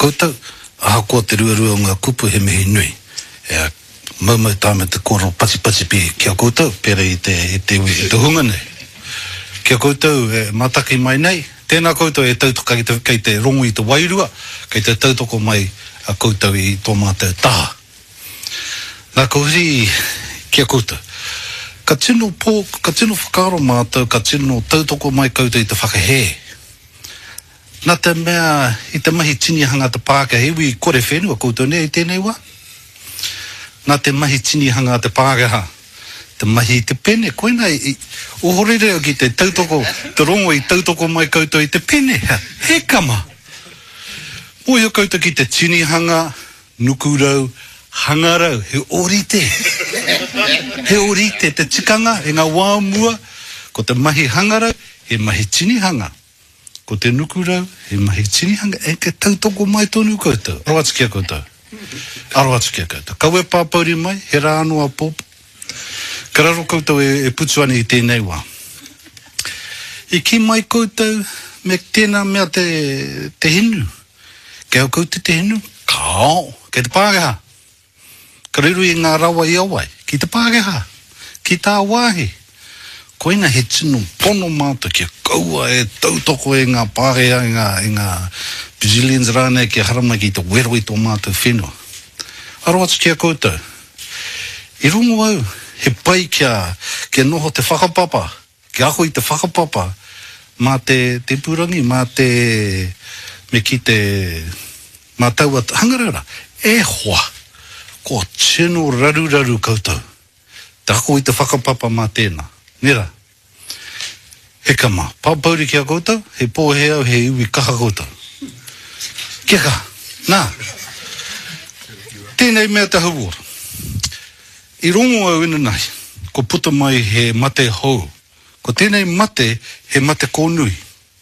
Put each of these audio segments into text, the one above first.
koutou, aha koa te ruarua o ngā kupu he mihi nui. Maumau tāme te koro pasi pi kia koutou, pera i te hunga nei. Kia koutou mataki mai nei, tēnā koutou tautoko kei te rongo i te wairua, kei te tautoko mai a koutou i tō mātou taha. Nā kouhi, kia koutou. Ka tino whakaro mātou, ka tino tautoko mai koutou i te whakahe. Nā te mea, i te mahi tinihanga te Pākehā, iwi kore whenua koutou nei i tēnei wā. Nā te mahi tinihanga te Pākehā, te mahi i te pene, koina i ohorere ki te tautoko, te rongo i tautoko mai koutou i te pene, he kama. Moio koutou ki te tinihanga, nukurau, hangarau, he orite. He orite, te tikanga, e ngā wāmua, ko te mahi hangarau, he mahi tinihanga. Ko te nukurau, he mahi tinihanga, e ke tautoko mai tonu koutou. Aroatu kia koutou. Aroatu kia koutou. Kaue pāpauri mai, he rā anua pōpu. Ka raro koutou e putuani i tēnei wā. I ki mai koutou, me tēnā mea te hinu. Kei au koutou te hinu, kao, kei te Pākehā. Ka riru i ngā rawa i awai, ki te Pākehā, ki tā wāhi. Koina he tino pono mātou kia kaua e tautoko e ngā Pākehā, e ngā Brazilians rānei kia haramai ki te wero i tō mātou whenua. Aroatu kia koutou. I rungo au, he pai kia noho te whakapapa, kia ako i te whakapapa, mā te purangi, mā taua hangarara, e hoa, ko tino raru koutou. Te ako i te whakapapa mā tēnā. Nera, he kama, pāpauri kia koutou, he pōhea, he iwi kaha koutou. Kia ka, nā, tēnei mea te hauora. I rongo au ina nai, ko puta mai he mate hou. Ko tēnei mate, he mate kōnui.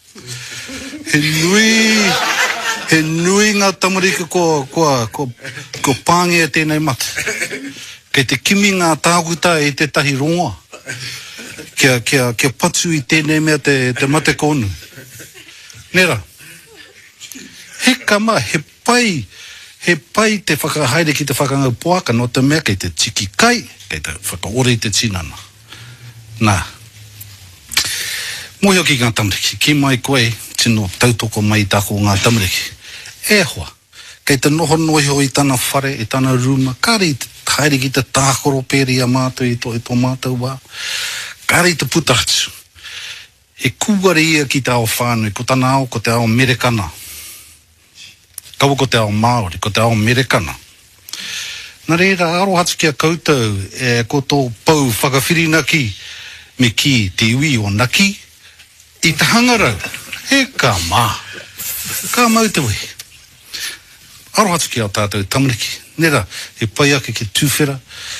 He nui ngā tamarika ko pāngia tēnei mate. Kei te kimi ngā tākuta i te tahi rongoa. Kia patu i tēnei mea te mate kōnui. Nera, he kama, he pai te whakahaere ki te whakangau poaka no te mea kei te tiki kai, kei te whakaore i te tinana. Nā. Mohi ki ngā tamariki, ki mai koe, tino tautoko mai tako ngā tamariki. E hoa, kei te noho noiho i tana whare, i tana ruma, kāre i te haere ki te tākoro pēri a mātou i tō mātou wā. Kāre i te putahatu. He kūware ia ki te ao whānui, ko tana ao, ko te ao Merekana. Kaua ko te ao Māori, ko te ao Merekana. Nā reira, arohatu kia koutou, ko tō pau whakawhirinaki, me ki te iwi o naki, i te hangarau, he ka mā. Ka mau te wei. Arohatu kia o tātou tamariki. Nera, he pai ake ki tūwhera,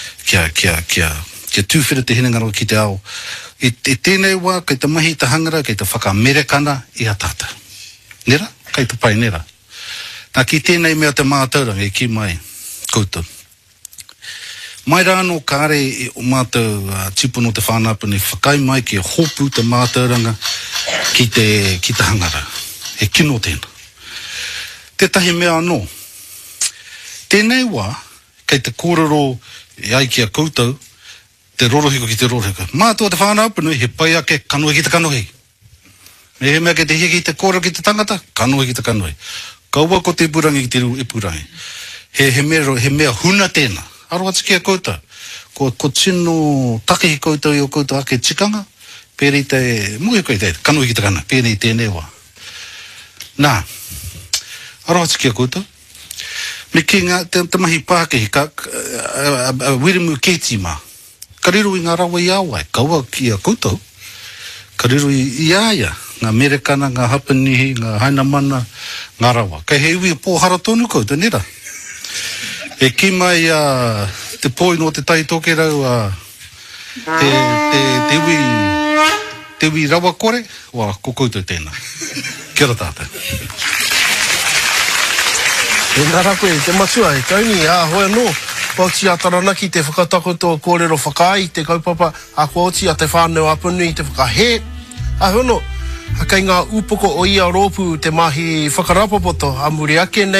kia tūwhera te hinengaro ki te ao. I tēnei wā, kei te mahi te hangara, kei te whakamerekana i a tātou. Nera, kei te pai nera. Nā ki tēnei mea te mātauranga e ki mai koutou. Mai rāno kāre o mātou tipuno te whānapuni whakai mai ki hopu te mātauranga ki te hangara. He kino tēnā. Tētahi mea anō. Tēnei wā, kei te kōrero e ai ki a koutou, te rorohiko ki te rorohiko. Mātua te whānapuni, he pai ake kanohi ki te kanohi. Me he mea ke te hia ki te kōrero ki te tangata, kanohi ki te kanohi. Kaua ko te purangi ki te purangi. He mea huna tēnā. Arohatu kia koutou. Ko tino takehi koutou i o koutou ake tikanga, pēri te, muhi koe te, kanohi ki te kana, pēri tēnei wā. Nā, arohatu kia koutou. Me ki ngā, te mahi Pākehi, wirimu keti mā. Ka riru i ngā rawa i awai, kaua ki a koutou. Ka riru i aia, ngā Merekana, ngā Hapanihi, ngā Hainamana, ngā rawa. Kei he iwi pōhara tonu koutou, nera. E ki mai te poi no te taitoke rau te iwi rawa kore, wā ko koutou tēnā. Kia ora tātou. E ngara koe, te masua e tauni, hoa no, pauti a taranaki te whakatakoto kōrero whakai, te kaupapa a kōti a te whānau apunu i te whakahe. A hono, kei ngā upoko o ia rōpu te mahi whakarapopoto, a muri ake nei.